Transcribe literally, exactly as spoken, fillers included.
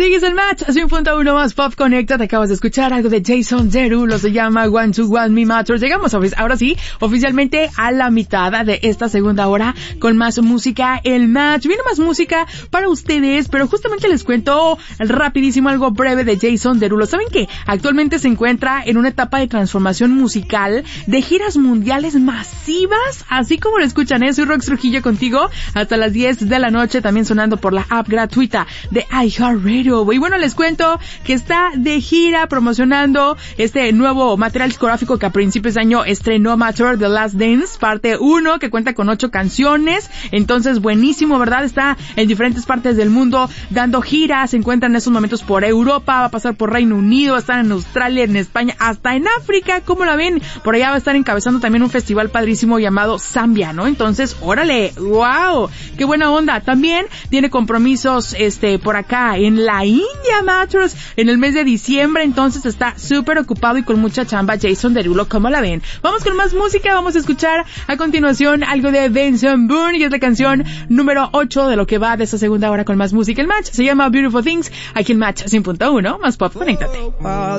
Sigues el match, así un punto uno más Pop Conecta. Te acabas de escuchar algo de Jason Derulo, se llama One to One Me Matters. Llegamos ahora sí, oficialmente a la mitad de esta segunda hora con más música, el match. Viene más música para ustedes, pero justamente les cuento rapidísimo algo breve de Jason Derulo. ¿Saben qué? Actualmente se encuentra en una etapa de transformación musical, de giras mundiales masivas, así como lo escuchan, ¿eh? Soy Rox Trujillo contigo hasta las diez de la noche, también sonando por la app gratuita de iHeartRadio. Y bueno, les cuento que está de gira promocionando este nuevo material discográfico que a principios de año estrenó, Matter The Last Dance, parte uno, que cuenta con ocho canciones. Entonces, buenísimo, ¿verdad? Está en diferentes partes del mundo dando giras, se encuentra en estos momentos por Europa, va a pasar por Reino Unido, va a estar en Australia, en España, hasta en África, ¿cómo la ven? Por allá va a estar encabezando también un festival padrísimo llamado Zambia, ¿no? Entonces, órale, wow, qué buena onda. También tiene compromisos, este, por acá en la India, Matters, en el mes de diciembre. Entonces está súper ocupado y con mucha chamba Jason Derulo, ¿cómo la ven? Vamos con más música, vamos a escuchar a continuación algo de Benson Boone y es la canción número ocho de lo que va de esta segunda hora con más música. El match se llama Beautiful Things, aquí en Match cien punto uno, más Pop, conéctate.